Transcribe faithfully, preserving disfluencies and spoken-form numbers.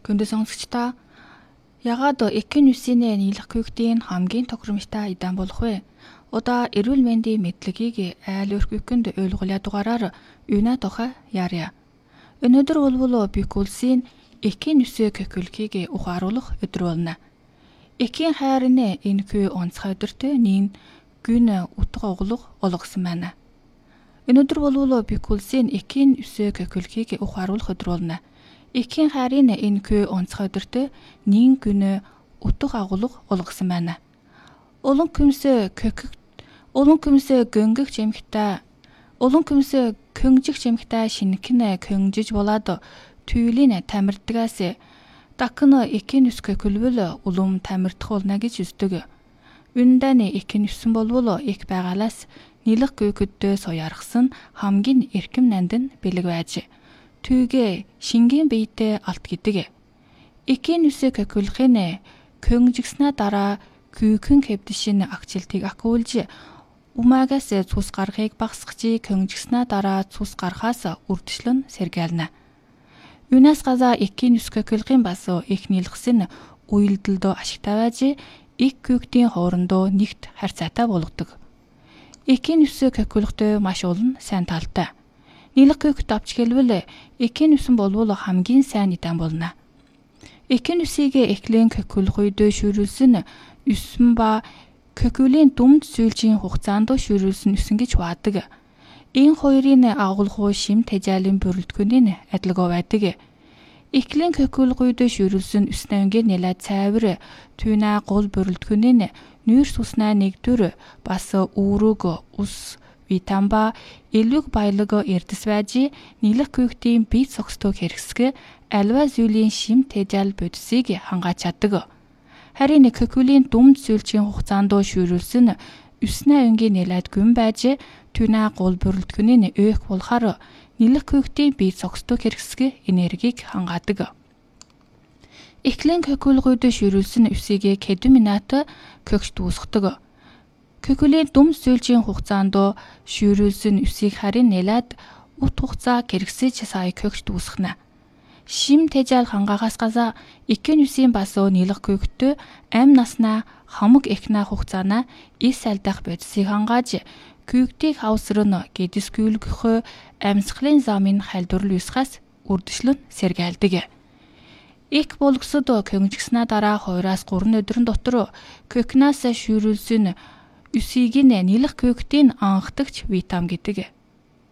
Гүндэ сонсогчдоо ягаад экен үсийнэ нийлэх күйгтийн хамгийн тохиромжтой идан болох вэ? Удаа эрүүл мэндийн мэдлэгийг айл өрхөйköнд ойлгуулаа дугаараар юуна тоха яаря. Өнөөдөр болвол бикулсийн экен үсээ көхөлхийг ухааруулах өдөр болно. Экен хайрны энэ күй онцгой өдөртөө нин гүн утга оглох олгосон байна. Өнөөдөр болвол бикулсийн экен үсээ көхөлхийг ухааруулах өдөр болно. Экен хайрын энэ күй онцгой өдөртөө нин гүн утга агуулах олгосон байна. Улан күмсээ көхөг улан күмсээ гөнгөх жимхтэй улан күмсээ көнгжих жимхтэй шинэхэн көнгжиж болоод түйлийн тамирдгаас дакна экен үс көхөлвөл улам тамирдах болно гэж үздэг. Үндэний экен үсэн болвол их байгалаас нийлэх күйгөдөө соёргсон хамгийн эрхэм нандин бэлэг байж түйгээ шингийн биетэй алт гэдэг. Экен үсээ көхөлхийн көнгжигснаа дараа күйхэн хэвдэшин агчлтыг акуулж умаагаас цус гарахыг багсгчи көнгжигснаа дараа цус гарахаас үрдчлэн сэргээлнэ. Юунаас газа экен үс көхөлхийн бас их нийлхсэн уйлдалд ашигтай байж их күйгтийн хоорондоо нэгт харьцаатай болгодог. Экен үсээ көхөлхтөө маш олон сайн талтай. Нийлэх күйгт авч хэлвэл экен үсэн болвол хамгийн сайн идан болно. Экен үсийг эхлэн көхөлөх үед шүүрүүлсэн үсэн ба көхөлийн дүмд сүүлчийн хугацаанд шүүрүүлсэн үсэн гэж хувадаг. Энэ хоёрын агуулгуу шим тэжээлийн бүрэлдэхүүний адилгүй байдаг. Эхлэн көхөлөх үед шүүрүүлсэн үснэнгийн нэлээд цайвар түйнэ гол бүрэлдэхүүний нүүр суснаа нэгдүр бас үүрэг ус витамба элүүг баялаг эрдэс байж нийлэх күйгтийн бие цогцтойг хэрэгсгэ альва зүйлийн шим тэжээл бодисыг хангааж чаддаг. Харин көхөлийн дүмд сүүлчийн хугацаанд шүүрүүлсэн үснэ өнгийн нэлээд гүн байж түйнэ гол бүрэлдэхүүний өөх болохоор нийлэх күйгтийн бие цогцтойг хэрэгсгэ энергийг хангаадаг. Эхлэн көхөлөх үед шүүрүүлсэн үсийг хэдэн минут көхж дуусгадаг. Көхөлийн дүмд сүүлчийн хугацаанд шүүрүүлсэн үсийг харин нэлээд ут хугацаа хэрэгсэж сая көхж дуусгана. Шим тэжээл хангаагаас газа экен үсийн бас нийлэх күйгтөө амь наснаа хамаг эхнэ хугацаана ис алдах бодисыг хангааж күйгтийг хавсрын гэдэсгүүлгөхөө амьсгалын замын хальдвар юусгаас үрдчлэн сэргээлдэг. Их болгосод көнгжигснаа дараа хоёроос гурван өдрөн дотор көхнаас шүүрүүлсэн үсийг нийлэх күйгтийн анхдагч витам гэдэг.